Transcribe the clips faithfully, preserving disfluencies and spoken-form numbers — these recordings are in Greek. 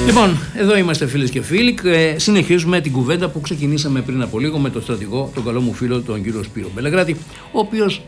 Λοιπόν, εδώ είμαστε φίλες και φίλοι και συνεχίζουμε την κουβέντα που ξεκινήσαμε πριν από λίγο με τον στρατηγό, τον καλό μου φίλο, τον κύριο Σπύρο Μπελεγράτη, ο οποίος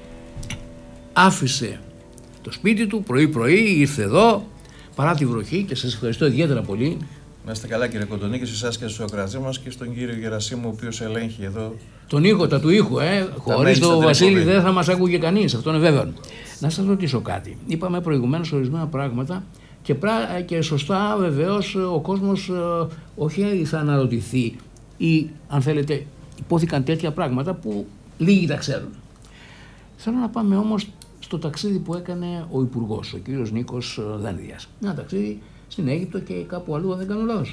άφησε το σπίτι του πρωί-πρωί, ήρθε εδώ παρά τη βροχή και σας ευχαριστώ ιδιαίτερα πολύ. Να είστε καλά, κύριε Κοντονή, και σε εσάς και στους ακροατές μας και στον κύριο Γερασίμου, ο οποίος ελέγχει εδώ τον ήχο, τα του ήχου, ε. Χωρίς τον Βασίλη δεν θα μας άκουγε κανείς, αυτό είναι βέβαιο. Να σας ρωτήσω κάτι. Είπαμε προηγουμένως ορισμένα πράγματα και, πρά... και σωστά βεβαίως ο κόσμος ε, όχι θα αναρωτηθεί ή αν θέλετε υπόθηκαν τέτοια πράγματα που λίγοι τα ξέρουν. Θέλω να πάμε όμως στο ταξίδι που έκανε ο Υπουργός, ο κύριος Νίκος Δένδιας. Ένα ταξίδι στην Αίγυπτο και κάπου αλλού, αν δεν κάνω λάθος.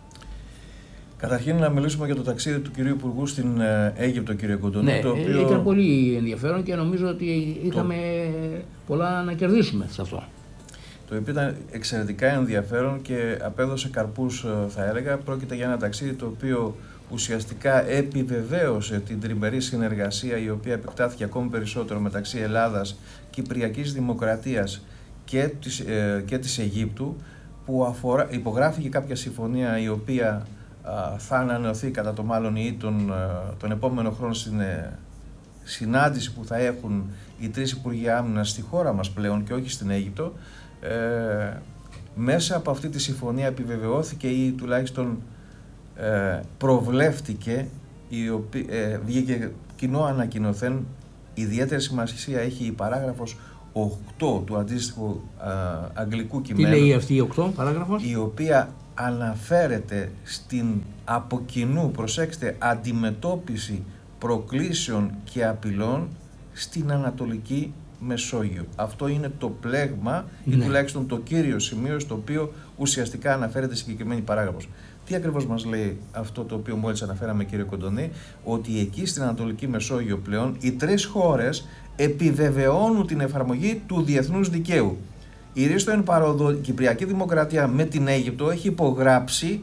Καταρχήν να μιλήσουμε για το ταξίδι του κυρίου Υπουργού στην Αίγυπτο, κύριε Κοντονή. Ναι, το οποίο... ήταν πολύ ενδιαφέρον και νομίζω ότι είχαμε το... πολλά να κερδίσουμε σε αυτό. Το οποίο ήταν εξαιρετικά ενδιαφέρον και απέδωσε καρπούς, θα έλεγα. Πρόκειται για ένα ταξίδι το οποίο ουσιαστικά επιβεβαίωσε την τριμερή συνεργασία, η οποία επεκτάθηκε ακόμη περισσότερο μεταξύ Ελλάδας, Κυπριακής Δημοκρατίας και της, ε, και της Αιγύπτου, που αφορά, υπογράφηκε κάποια συμφωνία η οποία α, θα ανανεωθεί κατά το μάλλον ή τον, τον επόμενο χρόνο στην ε, συνάντηση που θα έχουν οι τρεις Υπουργοί Άμυνας στη χώρα μας πλέον και όχι στην Αίγυπτο. Ε, μέσα από αυτή τη συμφωνία επιβεβαιώθηκε ή τουλάχιστον ε, προβλέφτηκε, η οποία, ε, βγήκε κοινό ανακοινωθέν, ιδιαίτερη σημασία έχει η παράγραφος οκτώ του αντίστοιχου α, αγγλικού κειμένου. Τι λέει αυτή η οκτώ παράγραφος? Η οποία αναφέρεται στην από κοινού, προσέξτε, αντιμετώπιση προκλήσεων και απειλών στην Ανατολική Μεσόγειο. Αυτό είναι το πλέγμα, ναι, ή τουλάχιστον το κύριο σημείο στο οποίο ουσιαστικά αναφέρεται συγκεκριμένη παράγραφος. Τι ακριβώς μας λέει αυτό το οποίο μόλις αναφέραμε, κύριε Κοντονή? Ότι εκεί στην Ανατολική Μεσόγειο πλέον οι τρεις χώρες επιβεβαιώνουν την εφαρμογή του διεθνούς δικαίου. Η ρίστο εν παρόδο Κυπριακή Δημοκρατία με την Αίγυπτο έχει υπογράψει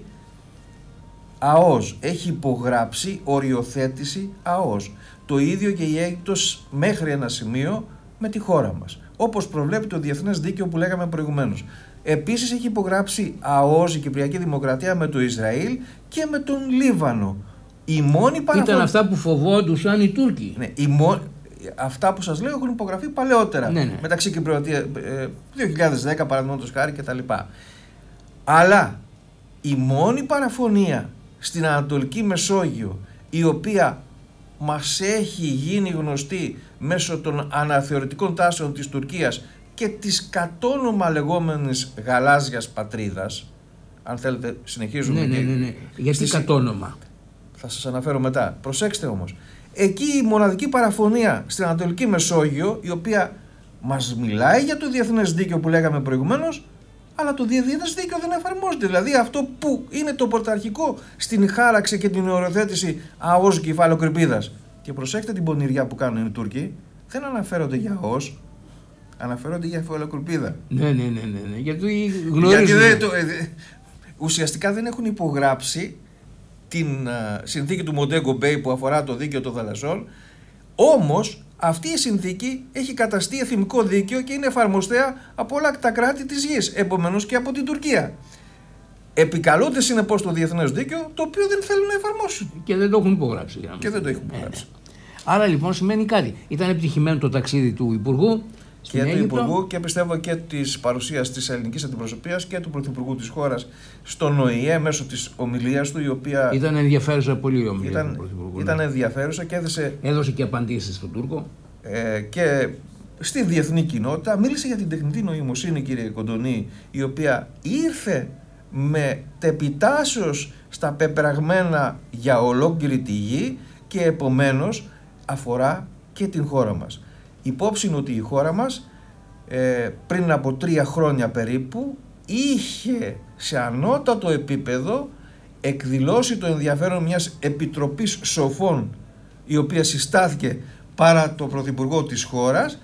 ΑΟΣ, έχει υπογράψει οριοθέτηση ΑΟΣ. Το ίδιο και η Αίγυπτος μέχρι ένα σημείο με τη χώρα μας, όπως προβλέπει το διεθνές δίκαιο που λέγαμε προηγουμένως. Επίσης έχει υπογράψει ΑΟΣ η Κυπριακή Δημοκρατία με το Ισραήλ και με τον Λίβανο. Η μόνη παραφο... Ήταν αυτά που φοβόντουσαν οι Τούρκοι. Ναι, η μόνη... Αυτά που σας λέω έχουν υπογραφεί παλαιότερα, ναι, ναι, μεταξύ Κυπριακή ε, δύο χιλιάδες δέκα παραδείγματος χάρη κτλ. Αλλά η μόνη παραφωνία στην Ανατολική Μεσόγειο, η οποία μας έχει γίνει γνωστή μέσω των αναθεωρητικών τάσεων της Τουρκίας και της κατόνομα λεγόμενης γαλάζιας πατρίδας, αν θέλετε συνεχίζουμε. Ναι, ναι, ναι, ναι. Γιατί στις... κατόνομα. Θα σας αναφέρω μετά. Προσέξτε όμως. Εκεί η μοναδική παραφωνία στην Ανατολική Μεσόγειο, η οποία μας μιλάει για το διεθνές δίκαιο που λέγαμε προηγουμένως, αλλά το διεθνές δίκαιο δεν εφαρμόζεται. Δηλαδή αυτό που είναι το πρωταρχικό στην χάραξη και την οριοθέτηση ΑΟΣ κεφαλοκρηπίδας. Και προσέξτε την πονηριά που κάνουν οι Τούρκοι, δεν αναφέρονται για ΑΟΣ, αναφέρονται για κεφαλοκρηπίδα. Ναι, ναι, ναι, ναι, ναι. Γιατί γνωρίζουν. Γιατί δεν, το, ε, ουσιαστικά δεν έχουν υπογράψει την uh, συνθήκη του Μοντέγκο Μπέι που αφορά το δίκαιο των θαλασσών, όμως αυτή η συνθήκη έχει καταστεί εθνικό δίκαιο και είναι εφαρμοστέα από όλα τα κράτη της γης, επομένως και από την Τουρκία. Επικαλούνται συνεπώς το διεθνές δίκαιο, το οποίο δεν θέλουν να εφαρμόσουν. Και δεν το έχουν υπογράψει. Και δεν το έχουν υπογράψει. Ε, άρα λοιπόν σημαίνει κάτι. Ήταν επιτυχημένο το ταξίδι του Υπουργού. Και του Υπουργού και πιστεύω και της παρουσίας της ελληνικής αντιπροσωπείας και του Πρωθυπουργού της χώρας στον ΟΗΕ μέσω της ομιλίας του, η οποία ήταν ενδιαφέρουσα πολύ η ομιλία ήταν, του Πρωθυπουργού. Ήταν ενδιαφέρουσα και έδωσε, έδωσε και απαντήσεις στον Τούρκο. Ε, και στη διεθνή κοινότητα μίλησε για την τεχνητή νοημοσύνη, κύριε Κοντονή, η οποία ήρθε με τεπιτάσεως στα πεπραγμένα για ολόκληρη τη γη και επομένως αφορά και την χώρα μας. Υπόψη είναι ότι η χώρα μας ε, πριν από τρία χρόνια περίπου είχε σε ανώτατο επίπεδο εκδηλώσει το ενδιαφέρον μιας επιτροπής σοφών, η οποία συστάθηκε παρά το Πρωθυπουργό της χώρας,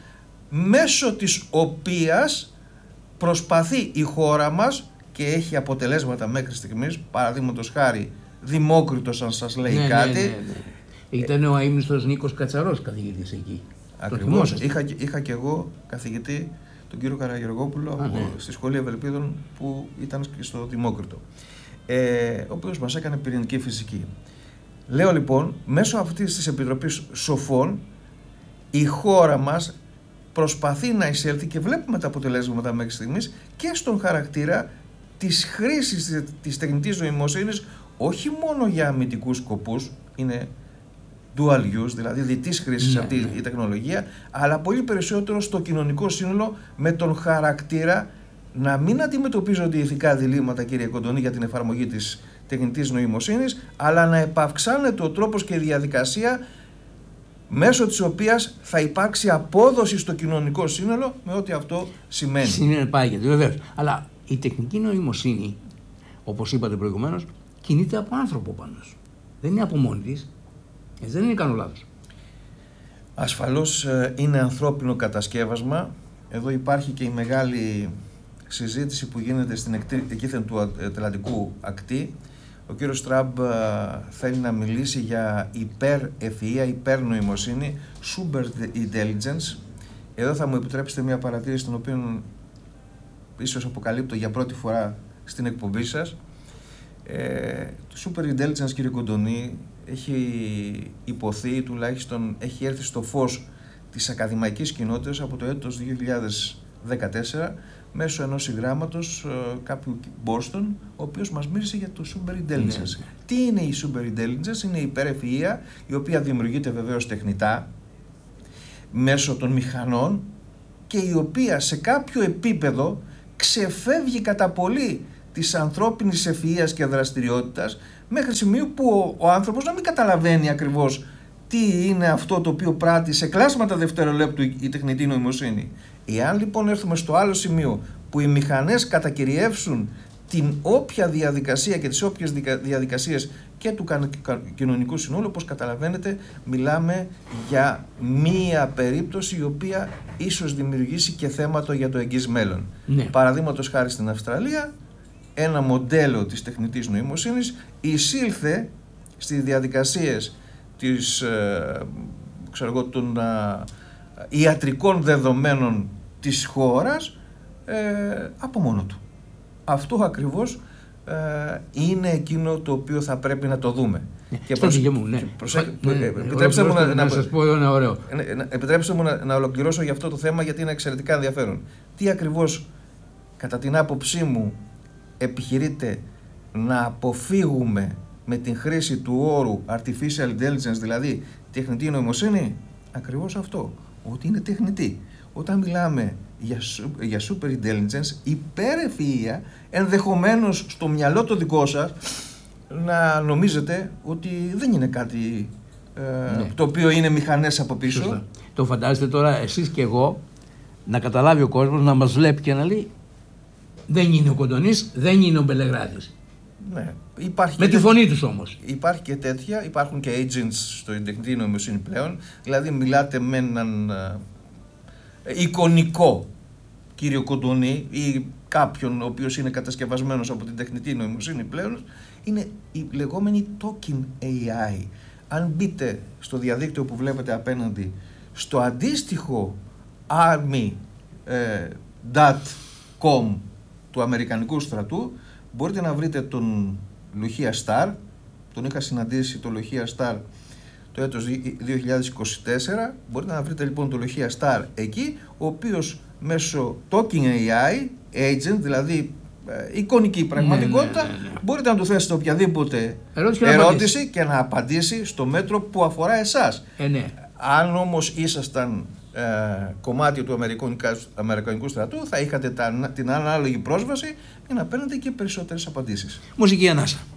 μέσω της οποίας προσπαθεί η χώρα μας και έχει αποτελέσματα μέχρι στιγμής, παραδείγματος χάρη Δημόκριτος, αν σας λέει ναι, κάτι. Ναι, ναι, ναι. Ήταν ο αείμνηστος Νίκος Κατσαρός καθηγητής εκεί. Ακριβώς. Είχα, είχα και εγώ καθηγητή τον κύριο Καραγεωργόπουλο Α, από, ναι. στη Σχολή Ευελπίδων που ήταν και στο Δημόκριτο, ε, ο οποίος μας έκανε πυρηνική φυσική. Λέω λοιπόν, μέσω αυτής της Επιτροπής Σοφών η χώρα μας προσπαθεί να εισέλθει και βλέπουμε τα αποτελέσματα μέχρι στιγμής και στον χαρακτήρα της χρήσης της τεχνητής νοημοσύνης, όχι μόνο για αμυντικούς σκοπούς, είναι dual use, δηλαδή διτής χρήσης, ναι, αυτή, ναι, η τεχνολογία, αλλά πολύ περισσότερο στο κοινωνικό σύνολο, με τον χαρακτήρα να μην αντιμετωπίζονται ηθικά διλήμματα, κύριε Κοντονή, για την εφαρμογή της τεχνητής νοημοσύνης, αλλά να επαυξάνεται ο τρόπος και η διαδικασία μέσω της οποίας θα υπάρξει απόδοση στο κοινωνικό σύνολο, με ό,τι αυτό σημαίνει. Συνεπάγεται, βεβαίως. Αλλά η τεχνητή νοημοσύνη, όπως είπατε προηγουμένως, κινείται από άνθρωπο πάνω. Δεν είναι από μόνη της. Δεν είναι κάνω λάθος. Ασφαλώς είναι ανθρώπινο κατασκεύασμα. Εδώ υπάρχει και η μεγάλη συζήτηση που γίνεται στην εκείθεν του Ατλαντικού ακτή. Ο κύριος Τραμπ θέλει να μιλήσει για υπερ-ευφυΐα, υπερ-νοημοσύνη, super intelligence. Εδώ θα μου επιτρέψετε μια παρατήρηση, την οποία ίσως αποκαλύπτω για πρώτη φορά στην εκπομπή σας. Ε, το super intelligence, κύριε Κοντονή, έχει υποθεί, τουλάχιστον έχει έρθει στο φως της ακαδημαϊκής κοινότητας από το έτος δύο χιλιάδες δεκατέσσερα μέσω ενός συγγράμματος ε, κάποιου Boston, ο οποίος μας μίλησε για το super intelligence. Ναι. Τι είναι η super intelligence? Είναι η υπερευφυΐα, η οποία δημιουργείται βεβαίως τεχνητά μέσω των μηχανών και η οποία σε κάποιο επίπεδο ξεφεύγει κατά πολύ της ανθρώπινης ευφυΐας και δραστηριότητας, μέχρι σημείου που ο, ο άνθρωπος να μην καταλαβαίνει ακριβώς τι είναι αυτό το οποίο πράττει σε κλάσματα δευτερολέπτου η, η τεχνητή νοημοσύνη. Εάν λοιπόν έρθουμε στο άλλο σημείο που οι μηχανές κατακυριεύσουν την όποια διαδικασία και τις όποιες διαδικασίες και του κοινωνικού συνόλου, όπως καταλαβαίνετε, μιλάμε για μία περίπτωση η οποία ίσως δημιουργήσει και θέματα για το εγγύς μέλλον. Ναι. Παραδείγματος χάρη στην Αυστραλία, ένα μοντέλο της τεχνητής νοημοσύνης εισήλθε στις διαδικασίες της, ε, ξέρω εγώ, των ε, ιατρικών δεδομένων της χώρας ε, από μόνο του. Αυτό ακριβώς ε, είναι εκείνο το οποίο θα πρέπει να το δούμε. Και προς... μου, ναι. Προσέ... ναι, ναι, επιτρέψτε μου να, να, να σας πω εδώ ένα ωραίο. Επιτρέψτε μου να, να ολοκληρώσω για αυτό το θέμα, γιατί είναι εξαιρετικά ενδιαφέρον. Τι ακριβώς, κατά την άποψή μου, επιχειρείται να αποφύγουμε με την χρήση του όρου artificial intelligence, δηλαδή τεχνητή νοημοσύνη? Ακριβώς αυτό, ότι είναι τεχνητή. Όταν μιλάμε για, για super intelligence, υπερευφυΐα, ενδεχομένως στο μυαλό το δικό σας να νομίζετε ότι δεν είναι κάτι ε, ναι. το οποίο είναι μηχανές από πίσω. Σωστά. Το φαντάζεστε τώρα εσείς και εγώ να καταλάβει ο κόσμος, να μας βλέπει και να λέει δεν είναι ο Κοντονής, δεν είναι ο Μπελεγράτης. Ναι. Υπάρχει με τη τέτοια, φωνή τους όμως. Υπάρχει και τέτοια, υπάρχουν και agents στο τεχνητή νοημοσύνη πλέον, δηλαδή μιλάτε με έναν ε, εικονικό κύριο Κοντονή ή κάποιον ο οποίος είναι κατασκευασμένος από την τεχνητή νοημοσύνη πλέον, είναι η λεγόμενη talking έι άι. Αν μπείτε στο διαδίκτυο που βλέπετε απέναντι, στο αντίστοιχο army dot com του Αμερικανικού στρατού, μπορείτε να βρείτε τον Λουχία Σταρ. Τον είχα συναντήσει το Λουχία Σταρ το έτος δύο χιλιάδες είκοσι τέσσερα. Μπορείτε να βρείτε λοιπόν τον Λουχία Σταρ εκεί, ο οποίος μέσω talking έι άι, agent, δηλαδή ε, εικονική πραγματικότητα, ναι, ναι, ναι, ναι. μπορείτε να του θέσετε οποιαδήποτε ερώτηση, ερώτηση και να απαντήσει στο μέτρο που αφορά εσάς. Ε, ναι. Αν όμως ήσασταν ε, κομμάτι του Αμερικανικού στρατού, θα είχατε τα, την ανάλογη πρόσβαση για να παίρνετε και περισσότερες απαντήσεις. Μουσική ανάσα.